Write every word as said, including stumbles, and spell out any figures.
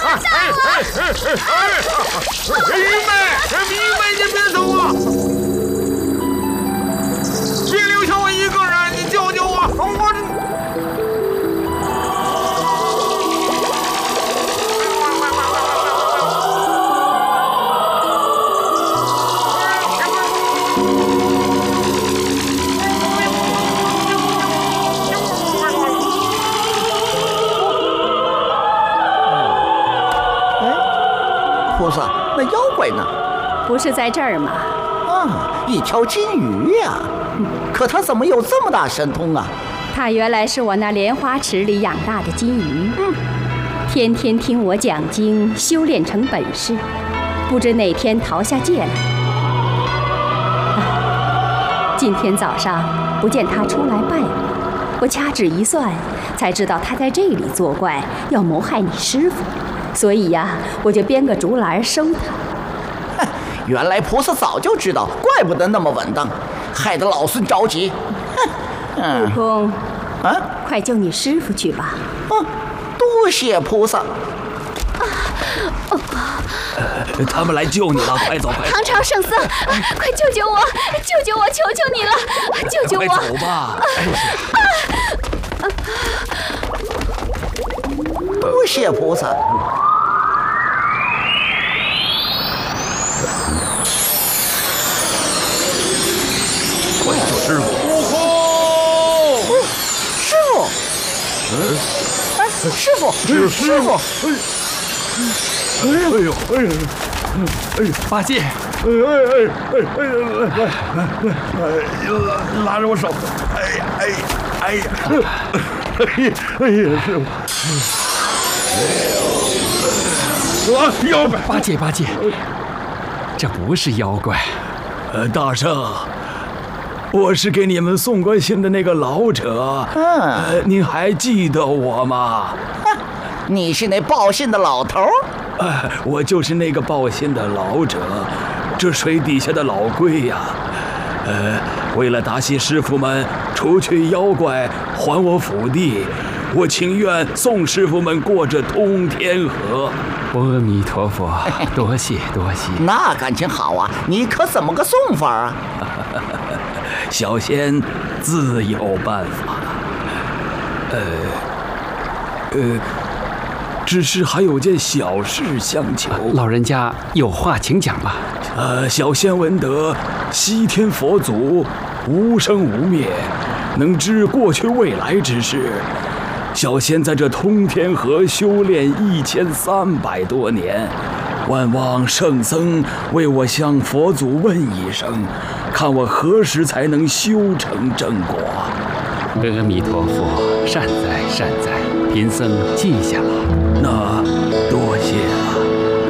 玉梅，玉梅，你别走啊！别留下我一个人，你救救我！我这。 菩萨，那妖怪呢？ 不是在这儿吗？ 啊，一条金鱼呀！可它怎么有这么大神通啊？ 它原来是我那莲花池里养大的金鱼，嗯，天天听我讲经，修炼成本事，不知哪天逃下界来。啊，今天早上不见它出来拜我，我掐指一算，才知道它在这里作怪，要谋害你师父。 所以呀、啊，我就编个竹篮收他。 哼，原来菩萨早就知道，怪不得那么稳当，害得老孙着急。 哼，悟空， 啊， 快救你师父去吧。 嗯，多谢菩萨。 啊哦、呃，他们来救你了，快走，快走！ 唐朝圣僧，啊、快救救我，救救我，求求你了，救救我！ 快走吧！ 啊！ 多谢菩萨。 快救师傅！ 悟空， 师傅， 嗯， 哎，师傅， 师师傅，哎，哎呦，哎呦，哎呦， 八戒， 哎哎哎哎哎，来来来来，拉着我手，哎呀哎呀哎呀，哎呀哎呀，师傅。 啊！妖怪！ 八戒，八戒，这不是妖怪。 呃，大圣，我是给你们送过信的那个老者。嗯、呃，您还记得我吗？ 你是那报信的老头？ 哎、呃，我就是那个报信的老者，这水底下的老龟呀。呃，为了答谢师傅们除去妖怪，还我府地。 我情愿送师傅们过这通天河。 阿弥陀佛，多谢多谢。 那感情好啊！你可怎么个送法啊？ 小仙自有办法。呃呃，只是还有件小事相求。 老人家有话请讲吧。 呃，小仙闻得西天佛祖无生无灭，能知过去未来之事。 小仙在这通天河修炼一千三百多年，万望圣僧为我向佛祖问一声，看我何时才能修成正果。 阿弥陀佛，善哉善哉，贫僧记下了。 那多谢了。